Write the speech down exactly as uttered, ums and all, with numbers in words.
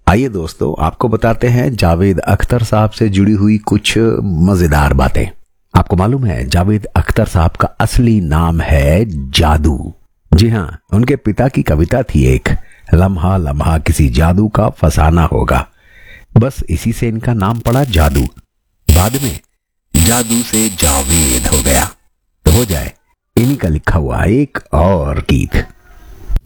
आइए दोस्तों, आपको बताते हैं जावेद अख्तर साहब से जुड़ी हुई कुछ मजेदार बातें। आपको मालूम है जावेद अख्तर साहब का असली नाम है जादू। जी हाँ, उनके पिता की कविता थी एक, लम्हा लम्हा किसी जादू का फसाना होगा। बस इसी से इनका नाम पड़ा जादू। बाद में जादू से जावेद हो गया। तो हो जाए इन्हीं का लिखा हुआ एक और गीत।